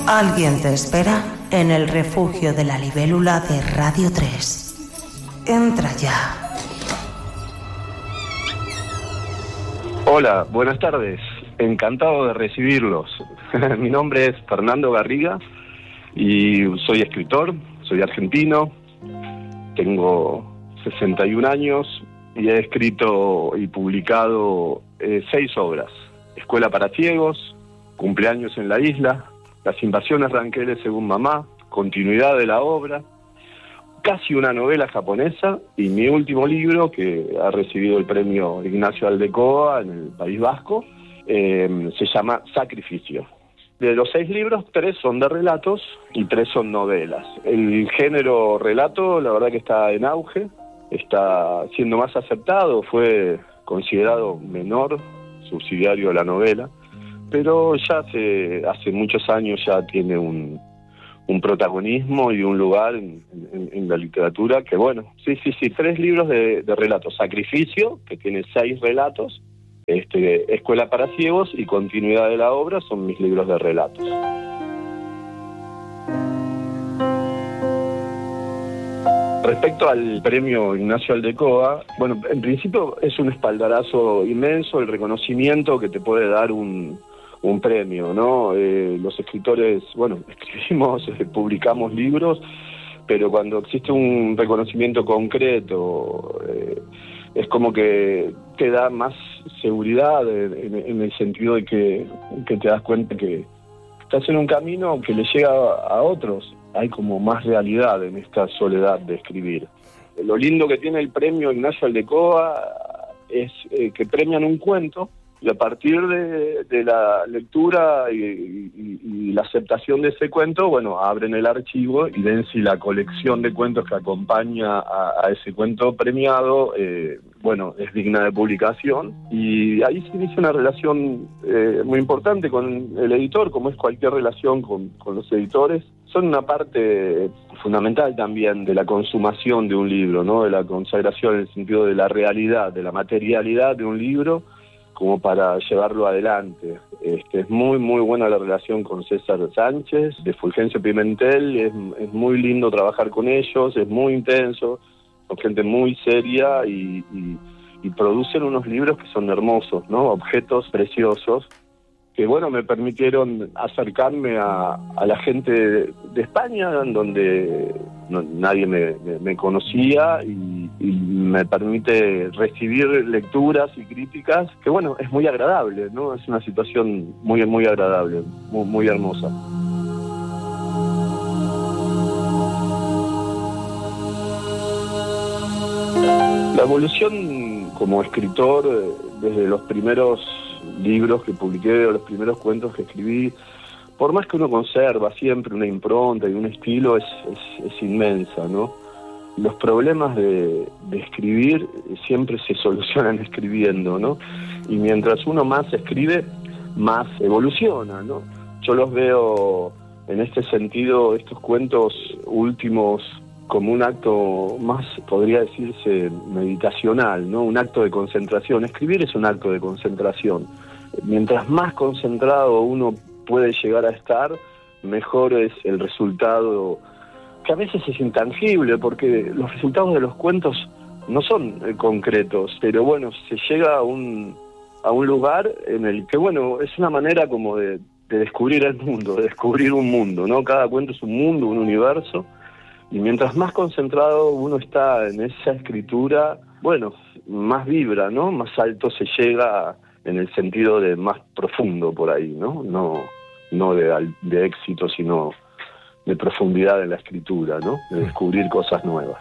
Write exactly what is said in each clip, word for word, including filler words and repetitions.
Alguien te espera en el refugio de la libélula de Radio tres. Entra ya. Hola, buenas tardes. Encantado de recibirlos. Mi nombre es Fernando Garriga y soy escritor, soy argentino, tengo sesenta y un años y he escrito y publicado eh, seis obras. Escuela para ciegos, Cumpleaños en la isla, Las invasiones ranqueles según mamá, Continuidad de la obra, casi una novela japonesa y mi último libro, que ha recibido el premio Ignacio Aldecoa en el País Vasco, eh, se llama Sacrificio. De los seis libros, tres son de relatos y tres son novelas. El género relato, la verdad que está en auge, está siendo más aceptado, fue considerado menor, subsidiario de la novela, pero ya hace, hace muchos años ya tiene un, un protagonismo y un lugar en, en, en la literatura que, bueno, sí, sí, sí, tres libros de, de relatos. Sacrificio, que tiene seis relatos, este, Escuela para ciegos y Continuidad de la obra son mis libros de relatos. Respecto al premio Ignacio Aldecoa, bueno, en principio es un espaldarazo inmenso el reconocimiento que te puede dar un, un premio, ¿no? Eh, los escritores, bueno, escribimos, eh, publicamos libros, pero cuando existe un reconocimiento concreto, eh, es como que te da más seguridad en, en el sentido de que, que te das cuenta que estás en un camino que le llega a, a otros. Hay como más realidad en esta soledad de escribir. Lo lindo que tiene el premio Ignacio Aldecoa es eh, que premian un cuento y a partir de, de la lectura y, y, y la aceptación de ese cuento, bueno, abren el archivo y ven si la colección de cuentos que acompaña a, a ese cuento premiado, eh, bueno, es digna de publicación. Y ahí se inicia una relación eh, muy importante con el editor, como es cualquier relación con, con los editores. Son una parte fundamental también de la consumación de un libro, ¿no? De la consagración en el sentido de la realidad, de la materialidad de un libro, como para llevarlo adelante. Este, es muy, muy buena la relación con César Sánchez, de Fulgencio Pimentel, es, es muy lindo trabajar con ellos, es muy intenso, son gente muy seria y, y, y producen unos libros que son hermosos, ¿no? Objetos preciosos, que bueno, me permitieron acercarme a, a la gente de, de España, en donde no, nadie me, me, me conocía y, y me permite recibir lecturas y críticas, que bueno, es muy agradable, ¿no? Es una situación muy, muy agradable, muy, muy hermosa. La evolución como escritor, desde los primeros libros que publiqué o los primeros cuentos que escribí, por más que uno conserva siempre una impronta y un estilo, es, es, es inmensa, ¿no? Los problemas de, de escribir siempre se solucionan escribiendo, ¿no? Y mientras uno más escribe, más evoluciona, ¿no? Yo los veo en este sentido, estos cuentos últimos, como un acto más, podría decirse, meditacional, ¿no? Un acto de concentración. Escribir es un acto de concentración. Mientras más concentrado uno puede llegar a estar, mejor es el resultado, que a veces es intangible, porque los resultados de los cuentos no son eh, concretos, pero bueno, se llega a un, a un lugar en el que, bueno, es una manera como de, de descubrir el mundo, de descubrir un mundo, ¿no? Cada cuento es un mundo, un universo, y mientras más concentrado uno está en esa escritura, bueno, más vibra, ¿no? Más alto se llega en el sentido de más profundo por ahí, ¿no? No, no de, de éxito, sino de profundidad en la escritura, ¿no? De descubrir cosas nuevas.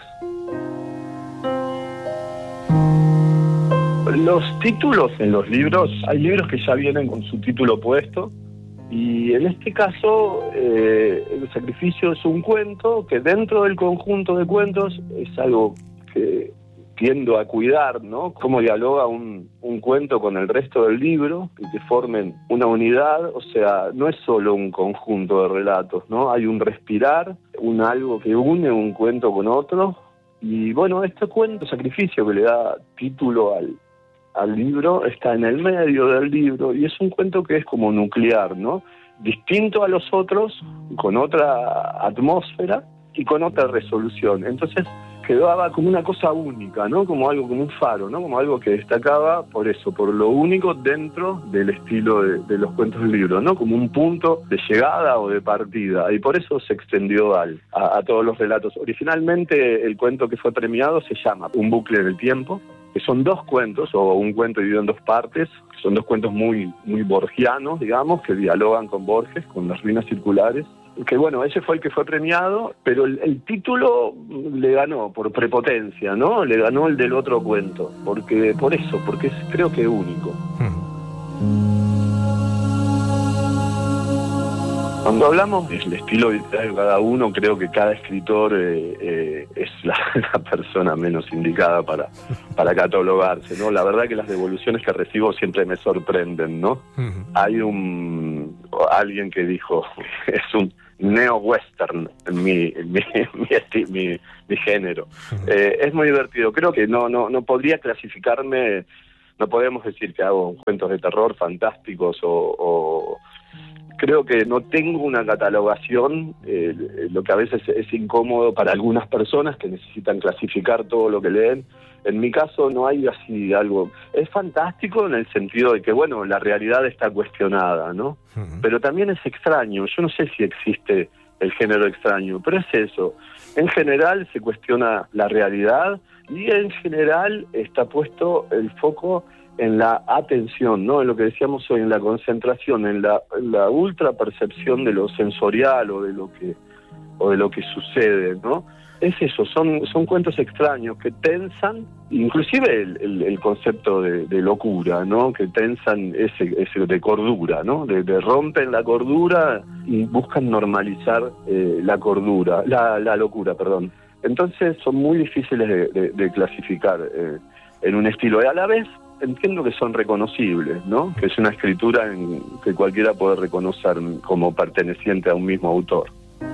Los títulos en los libros, hay libros que ya vienen con su título puesto, y en este caso, eh, El sacrificio es un cuento que dentro del conjunto de cuentos es algo que tiendo a cuidar, ¿no? Cómo dialoga un, un cuento con el resto del libro y que formen una unidad, o sea, no es solo un conjunto de relatos, ¿no? Hay un respirar, un algo que une un cuento con otro, y bueno, este cuento, Sacrificio, que le da título al, al libro, está en el medio del libro, y es un cuento que es como nuclear, ¿no? distinto a los otros, con otra atmósfera y con otra resolución. Entonces quedaba como una cosa única, ¿no? Como algo, como un faro, ¿no? Como algo que destacaba por eso, por lo único dentro del estilo de, de los cuentos del libro, ¿no? Como un punto de llegada o de partida, y por eso se extendió al, a, a todos los relatos. Originalmente el cuento que fue premiado se llama Un bucle del tiempo, que son dos cuentos, o un cuento dividido en dos partes, que son dos cuentos muy, muy borgianos, digamos, que dialogan con Borges, con las ruinas circulares. Que bueno, ese fue el que fue premiado, pero el, el título le ganó por prepotencia, ¿no? Le ganó el del otro cuento, porque por eso, porque es, creo que es único. Cuando hablamos del estilo literario de cada uno, creo que cada escritor eh, eh, es la, la persona menos indicada para, para catalogarse, ¿no? La verdad que las devoluciones que recibo siempre me sorprenden, ¿no? Uh-huh. Hay un alguien que dijo, es un neo-western en mi, en mi, mi, esti- mi, mi género. Uh-huh. Eh, es muy divertido. Creo que no, no, no podría clasificarme, no podemos decir que hago cuentos de terror fantásticos o... o creo que no tengo una catalogación, eh, lo que a veces es incómodo para algunas personas que necesitan clasificar todo lo que leen. En mi caso no hay así algo. Es fantástico en el sentido de que, bueno, la realidad está cuestionada, ¿no? Uh-huh. Pero también es extraño. Yo no sé si existe el género extraño, pero es eso. En general se cuestiona la realidad y en general está puesto el foco en la atención, ¿no? En lo que decíamos hoy, en la concentración, en la, en la ultra percepción de lo sensorial o de lo que o de lo que sucede, ¿no? Es eso, son son cuentos extraños que tensan, inclusive el, el, el concepto de, de locura, ¿no? Que tensan ese, ese de cordura, ¿no? De, de rompen la cordura y buscan normalizar eh, la cordura, la, la locura, perdón. Entonces son muy difíciles de, de, de clasificar eh, en un estilo. Y a la vez entiendo que son reconocibles, ¿no? Que es una escritura en que cualquiera puede reconocer como perteneciente a un mismo autor.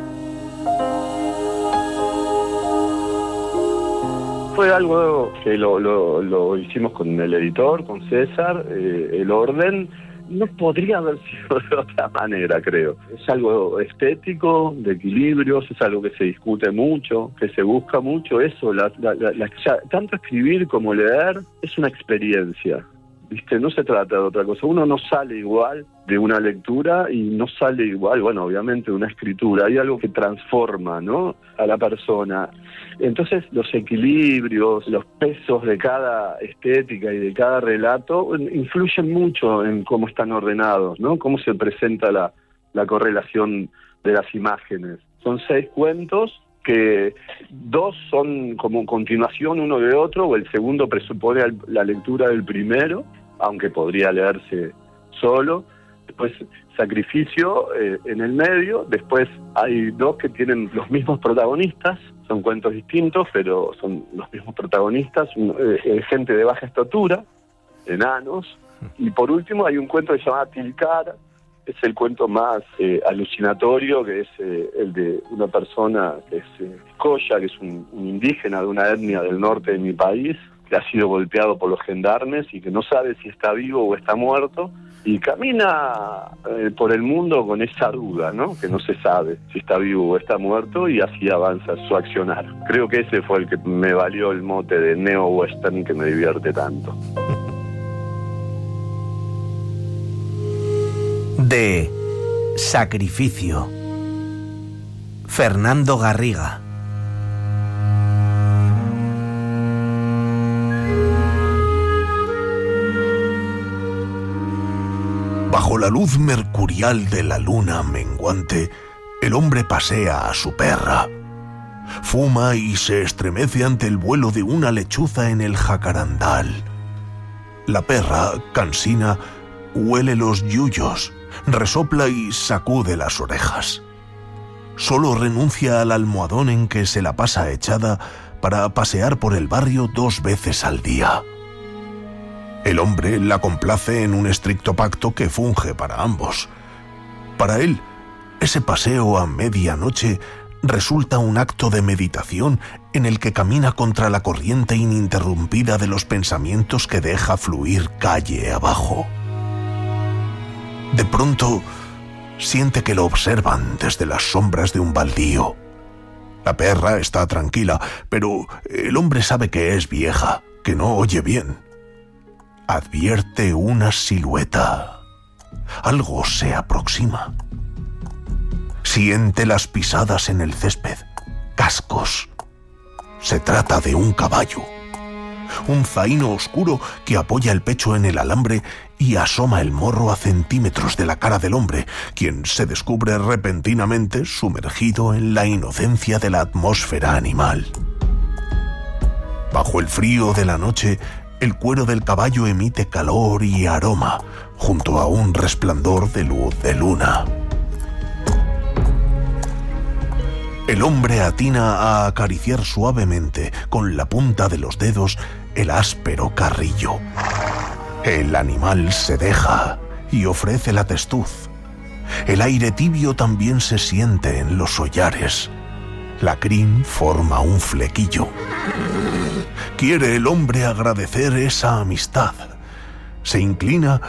Fue algo que lo, lo, lo hicimos con el editor, con César, eh, el orden. No podría haber sido de otra manera, creo. Es algo estético, de equilibrios, es algo que se discute mucho, que se busca mucho. Eso, la, la, la, la, tanto escribir como leer es una experiencia, ¿viste? No se trata de otra cosa. Uno no sale igual de una lectura y no sale igual, bueno, obviamente de una escritura. Hay algo que transforma, ¿no?, a la persona. Entonces los equilibrios, los pesos de cada estética y de cada relato influyen mucho en cómo están ordenados, ¿no? Cómo se presenta la, la correlación de las imágenes. Son seis cuentos que dos son como continuación uno de otro, o el segundo presupone la lectura del primero, aunque podría leerse solo. Después Sacrificio eh, en el medio. Después hay dos que tienen los mismos protagonistas, son cuentos distintos, pero son los mismos protagonistas, eh, gente de baja estatura, enanos. Y por último hay un cuento que se llama Tilcara, es el cuento más eh, alucinatorio, que es eh, el de una persona que es eh, Coya, que es un, un indígena de una etnia del norte de mi país, que ha sido golpeado por los gendarmes y que no sabe si está vivo o está muerto, y camina eh, por el mundo con esa duda, ¿no? Que no se sabe si está vivo o está muerto, y así avanza su accionar. Creo que ese fue el que me valió el mote de neo-western, que me divierte tanto. De Sacrificio, Fernando Garriga. Bajo la luz mercurial de la luna menguante, el hombre pasea a su perra. Fuma y se estremece ante el vuelo de una lechuza en el jacarandal. La perra, cansina, huele los yuyos, resopla y sacude las orejas. Solo renuncia al almohadón en que se la pasa echada para pasear por el barrio dos veces al día. El hombre la complace en un estricto pacto que funge para ambos. Para él, ese paseo a medianoche resulta un acto de meditación en el que camina contra la corriente ininterrumpida de los pensamientos que deja fluir calle abajo. De pronto, siente que lo observan desde las sombras de un baldío. La perra está tranquila, pero el hombre sabe que es vieja, que no oye bien. Advierte una silueta. Algo se aproxima. Siente las pisadas en el césped. Cascos. Se trata de un caballo. Un zaino oscuro que apoya el pecho en el alambre y asoma el morro a centímetros de la cara del hombre, quien se descubre repentinamente sumergido en la inocencia de la atmósfera animal. Bajo el frío de la noche, el cuero del caballo emite calor y aroma, junto a un resplandor de luz de luna. El hombre atina a acariciar suavemente, con la punta de los dedos, el áspero carrillo. El animal se deja y ofrece la testuz. El aire tibio también se siente en los hollares. La crin forma un flequillo. Quiere el hombre agradecer esa amistad. Se inclina